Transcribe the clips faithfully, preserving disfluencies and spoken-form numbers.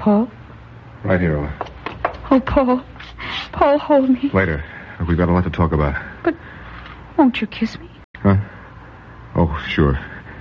Paul? Right here, Ella. Oh, Paul. Paul, hold me. Later. We've got a lot to talk about. But won't you kiss me? Huh? Oh, sure.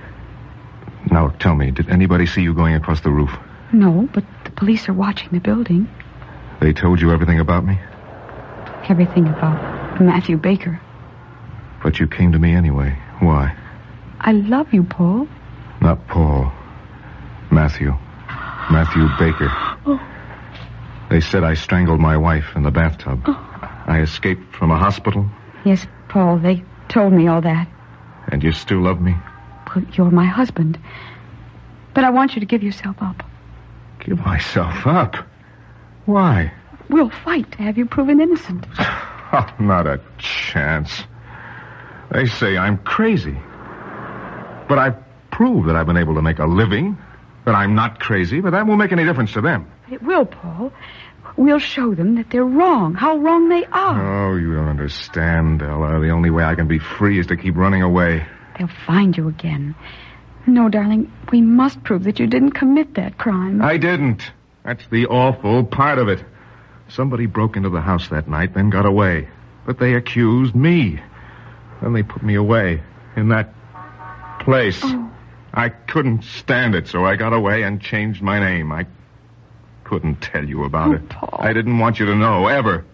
Now, tell me, did anybody see you going across the roof? No, but the police are watching the building. They told you everything about me? Everything about Matthew Baker. But you came to me anyway. Why? I love you, Paul. Not Paul. Matthew. Matthew Baker. Oh. They said I strangled my wife in the bathtub. Oh. I escaped from a hospital. Yes, Paul, they told me all that. And you still love me? Well, you're my husband. But I want you to give yourself up. Give myself up? Why? We'll fight to have you proven innocent. Oh, not a chance. They say I'm crazy. But I've proved that I've been able to make a living, that I'm not crazy, but that won't make any difference to them. It will, Paul. We'll show them that they're wrong, how wrong they are. Oh, you don't understand, Ella. The only way I can be free is to keep running away. They'll find you again. No, darling, we must prove that you didn't commit that crime. I didn't. That's the awful part of it. Somebody broke into the house that night, then got away. But they accused me. Then they put me away in that place. Oh. I couldn't stand it, so I got away and changed my name. I couldn't tell you about oh, it. Paul. I didn't want you to know, ever.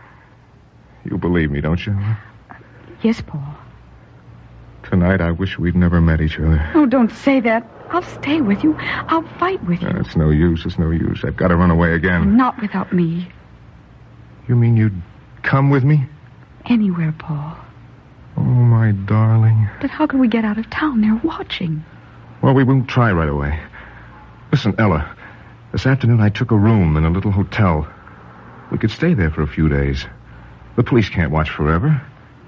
You believe me, don't you? Yes, Paul. Tonight, I wish we'd never met each other. Oh, don't say that. I'll stay with you. I'll fight with you. Uh, it's no use. It's no use. I've got to run away again. Not without me. You mean you'd come with me? Anywhere, Paul. Oh, my darling. But how can we get out of town? They're watching. Well, we won't try right away. Listen, Ella, this afternoon I took a room in a little hotel. We could stay there for a few days. The police can't watch forever.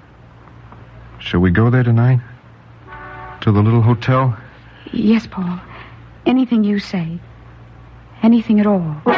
Shall we go there tonight? To the little hotel? Yes, Paul. Anything you say. Anything at all.